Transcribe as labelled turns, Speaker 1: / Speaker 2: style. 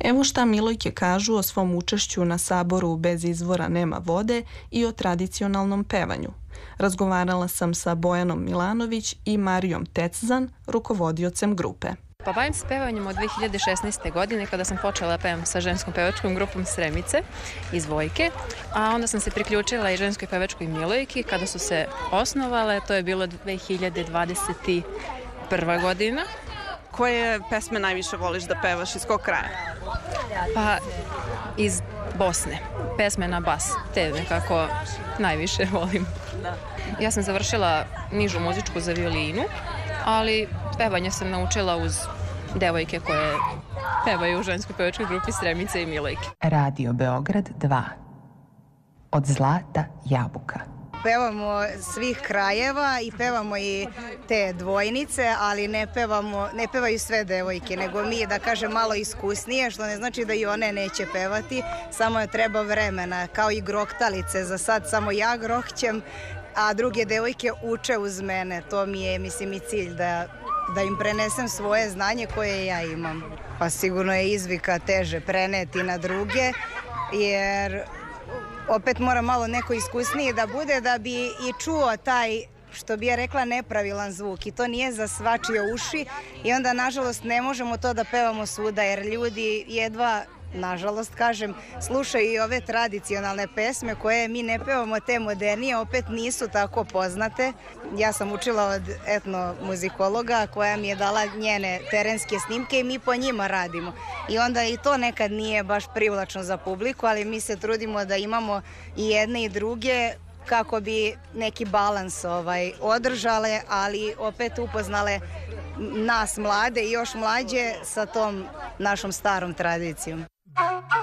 Speaker 1: Evo šta Milojke kažu o svom učešću na saboru Bez izvora nema vode i o tradicionalnom pevanju. Razgovarala sam sa Bojanom Milanović i Marijom Teczan, rukovodiocem grupe.
Speaker 2: Pa bavim se pevanjem od 2016. godine kada sam počela da pevam sa ženskom pevačkom grupom Sremice iz Vojke, a onda sam se priključila i ženskoj pevačkoj Milojki kada su se osnovale, to je bilo 2021. godina.
Speaker 3: Koje pesme najviše voliš da pevaš, iz kog kraja?
Speaker 2: Pa iz Bosne, pesme na bas, te nekako najviše volim. Ja sam završila nižu muzičku za violinu, ali pevanje sam naučila uz devojke koje pevaju u ženskoj pevačkoj grupi Sremice i Milojke.
Speaker 4: Radio Beograd 2. Od zlata jabuka.
Speaker 5: Pevamo svih krajeva i pevamo i te dvojnice, ali ne pevaju sve devojke, nego mi, da kažem, malo iskusnije, što ne znači da i one neće pevati, samo je treba vremena, kao i grohtalice. Za sad samo ja grohćem, a druge devojke uče uz mene. To mi je, mislim, i cilj, da im prenesem svoje znanje koje ja imam. Pa sigurno je izvika teže preneti na druge, jer opet mora malo neko iskusniji da bude da bi i čuo taj, što bi ja rekla, nepravilan zvuk, i to nije za svačije uši i onda nažalost ne možemo to da pevamo svuda, jer ljudi jedva, nažalost kažem, slušaju i ove tradicionalne pesme koje mi ne pevamo, te modernije opet nisu tako poznate. Ja sam učila od etnomuzikologa koja mi je dala njene terenske snimke i mi po njima radimo. I onda i to nekad nije baš privlačno za publiku, ali mi se trudimo da imamo i jedne i druge kako bi neki balans održale, ali opet upoznale nas mlade i još mlađe sa tom našom starom tradicijom.